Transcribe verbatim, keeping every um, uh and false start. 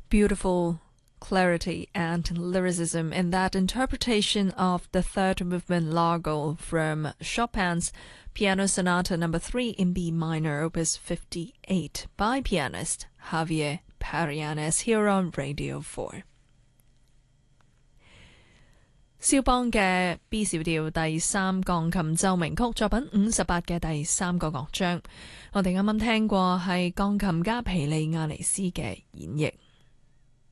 beautiful clarity and lyricism in that interpretation of the third movement Largo from Chopin's Piano Sonata number three in B minor, opus fifty-eight, by pianist Javier Parianes here on Radio four。 肖邦嘅 B 小調第三鋼琴奏鳴曲作品五十八嘅第三個樂章，我哋啱啱聽過係鋼琴家皮利亞尼斯嘅演繹。